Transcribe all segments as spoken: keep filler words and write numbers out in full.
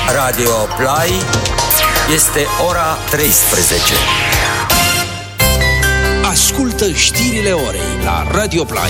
Radio Play, este ora treisprezece. Ascultă știrile orei la Radio Play.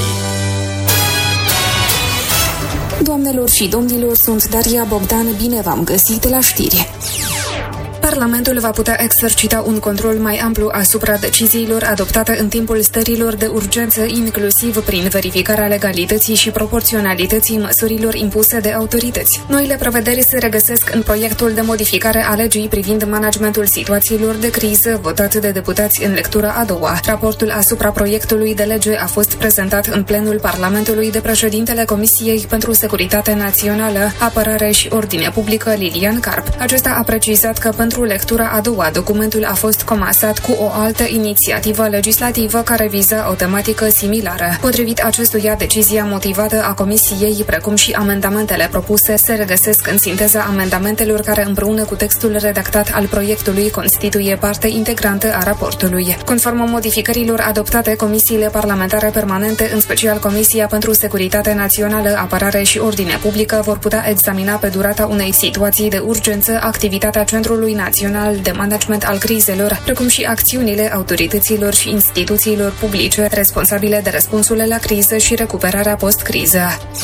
Doamnelor și domnilor, sunt Daria Bogdan, bine v-am găsit la știri. Parlamentul va putea exercita un control mai amplu asupra deciziilor adoptate în timpul stărilor de urgență, inclusiv prin verificarea legalității și proporționalității măsurilor impuse de autorități. Noile prevederi se regăsesc în proiectul de modificare a legii privind managementul situațiilor de criză, votat de deputați în lectura a doua. Raportul asupra proiectului de lege a fost prezentat în plenul Parlamentului de președintele Comisiei pentru Securitate Națională, Apărare și Ordine Publică, Lilian Carp. Acesta a precizat că pentru lectura a doua, documentul a fost comasat cu o altă inițiativă legislativă care viza o tematică similară. Potrivit acestuia, decizia motivată a Comisiei, precum și amendamentele propuse, se regăsesc în sinteza amendamentelor care, împreună cu textul redactat al proiectului, constituie parte integrantă a raportului. Conform modificărilor adoptate, comisiile parlamentare permanente, în special Comisia pentru Securitate Națională, Apărare și Ordine Publică, vor putea examina pe durata unei situații de urgență activitatea Centrului Național de Management al Crizelor, precum și acțiunile autorităților și instituțiilor publice responsabile de răspunsul la criză și recuperarea post-criză.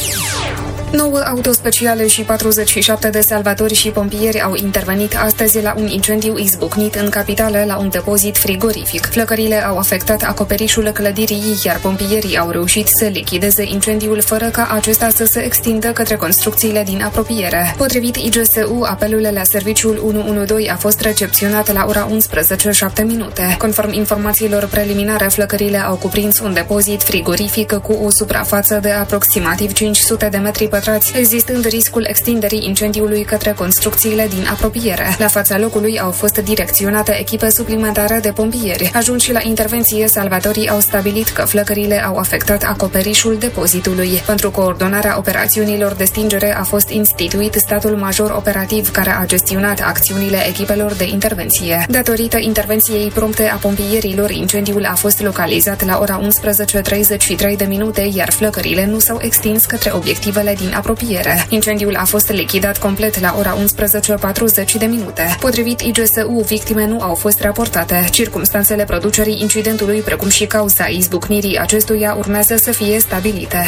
Nouă autospeciale și patruzeci și șapte de salvatori și pompieri au intervenit astăzi la un incendiu izbucnit în capitală la un depozit frigorific. Flăcările au afectat acoperișul clădirii, iar pompierii au reușit să lichideze incendiul fără ca acesta să se extindă către construcțiile din apropiere. Potrivit I G S U, apelul la serviciul unu unu doi a fost recepționat la ora unsprezece și șapte minute. Conform informațiilor preliminare, flăcările au cuprins un depozit frigorific cu o suprafață de aproximativ cinci sute de metri pătrați, existând riscul extinderii incendiului către construcțiile din apropiere. La fața locului au fost direcționate echipe suplimentare de pompieri. Ajunși la intervenție, salvatorii au stabilit că flăcările au afectat acoperișul depozitului. Pentru coordonarea operațiunilor de stingere a fost instituit statul major operativ care a gestionat acțiunile echipelor de intervenție. Datorită intervenției prompte a pompierilor, incendiul a fost localizat la ora unsprezece și treizeci și trei de minute, iar flăcările nu s-au extins către obiectivele din apropiere. Incendiul a fost lichidat complet la ora unsprezece și patruzeci de minute. Potrivit I G S U, victime nu au fost raportate. Circumstanțele producerii incidentului, precum și cauza izbucnirii acestuia, urmează să fie stabilite.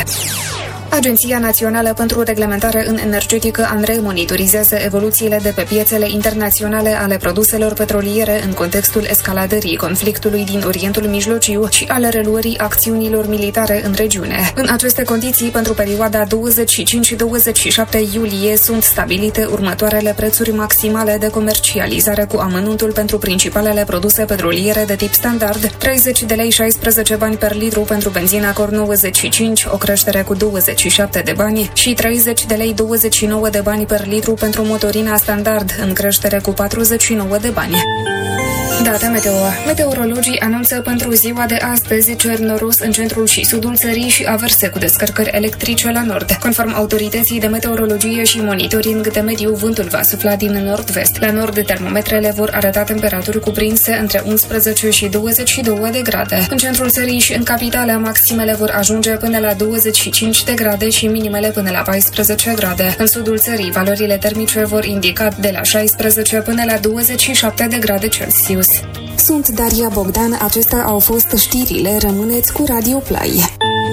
Agenția Națională pentru Reglementare în Energetică, ANRE, monitorizează evoluțiile de pe piețele internaționale ale produselor petroliere în contextul escaladării conflictului din Orientul Mijlociu și ale reluării acțiunilor militare în regiune. În aceste condiții, pentru perioada douăzeci și cinci - douăzeci și șapte iulie, sunt stabilite următoarele prețuri maximale de comercializare cu amănuntul pentru principalele produse petroliere de tip standard: treizeci de lei șaisprezece bani per litru pentru benzina Cor nouăzeci și cinci, o creștere cu douăzeci și șapte de bani, și treizeci de lei douăzeci și nouă de bani per litru pentru motorina standard, în creștere cu patruzeci și nouă de bani. Date meteo. Meteorologii anunță pentru ziua de astăzi cer noros în centrul și sudul țării și averse cu descărcări electrice la nord. Conform autorității de meteorologie și monitoring de mediu, vântul va sufla din nord-vest. La nord, termometrele vor arăta temperaturi cuprinse între unsprezece și douăzeci și două de grade. În centrul țării și în capitală, maximele vor ajunge până la douăzeci și cinci de grade și minimele până la paisprezece grade. În sudul țării, valorile termice vor indica de la șaisprezece până la douăzeci și șapte de grade Celsius. Sunt Daria Bogdan, acestea au fost știrile, rămâneți cu Radio Play.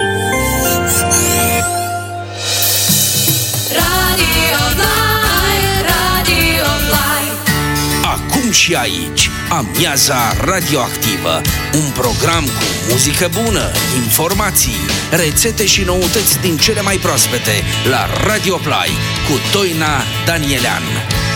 Radio Play, Radio Play. Acum și aici, Amiaza Radioactivă, un program cu muzică bună, informații, rețete și noutăți din cele mai proaspete la Radio Play cu Doina Danielean.